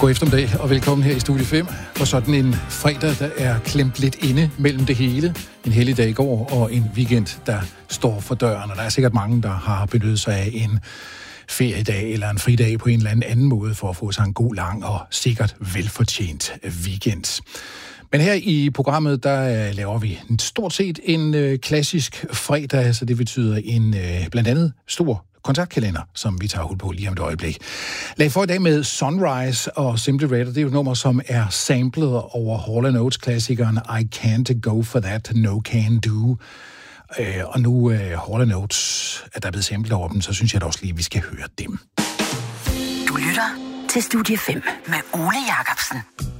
God eftermiddag og velkommen her i Studie 5 for sådan en fredag, der er klemt lidt inde mellem det hele. En helligdag i går og en weekend, der står for døren. Og der er sikkert mange, der har benyttet sig af en feriedag eller en fridag på en eller anden måde for at få sig en god, lang og sikkert velfortjent weekend. Men her i programmet, der laver vi stort set en klassisk fredag, så det betyder en blandt andet stor kontaktkalender, som vi tager hul på lige om et øjeblik. Lad for i dag med Sunrise og Simply Red, det er jo et nummer, som er samlet over Hall & Oates-klassikeren I Can't Go For That, No Can Do. Og nu Hall & Oates, at der er blevet samlet over dem, så synes jeg da også lige, at vi skal høre dem. Du lytter til Studie 5 med Ole Jacobsen.